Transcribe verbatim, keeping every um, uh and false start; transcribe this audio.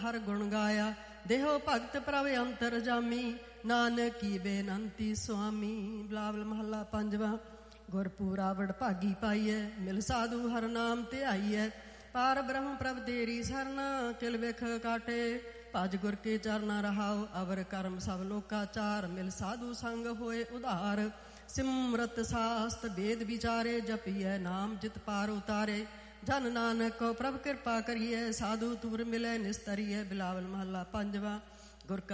ਹਰ ਗੁਣ ਗਾਇਆ। ਦੇਹੋ ਭਗਤ ਪ੍ਰਭ ਅੰਤਰ ਜਾਮੀ, ਨਾਨਕ ਕੀ ਬੇਨੰਤੀ ਸੁਆਮੀ। ਬਿਲਾਵਲ ਮਹੱਲਾ ਪੰਜਵਾਂ। ਗੁਰਪੂਰਾ ਵਡਭਾਗੀ ਪਾਈਐ, ਮਿਲ ਸਾਧੂ ਹਰ ਨਾਮ ਧਿਆਈਐ। ਪਾਰ ਬ੍ਰਹਮ ਪ੍ਰਭ ਤੇਰੀ ਸਰਨਾ, ਕਿਲ ਵਿਖ ਕਾਟੇ ਭਜ ਗੁਰ ਕੇ ਚਰਨਾ ਰਹਾਉ। ਅਵਰ ਕਰਮ ਸਭ ਲੋਕਾ ਚਾਰ, ਮਿਲ ਸਾਧੂ ਸੰਗ ਹੋਏ ਉਧਾਰ। ਸਿਮਰਤ ਸਾਸਤ ਵੇਦ ਵਿਚਾਰੇ, ਜਪੀਐ ਨਾਮ ਜਿਤ ਪਾਰ ਉਤਾਰੇ। ਜਨ ਨਾਨਕ ਕੋ ਪ੍ਰਭ ਕਿਰਪਾ ਕਰੀਐ, ਸਾਧੂ ਤੁਰ ਮਿਲੈ ਨਿਸਤਰੀਐ। ਬਿਲਾਵਲ ਮਹੱਲਾ ਪੰਜਵਾਂ। ਗੁਰ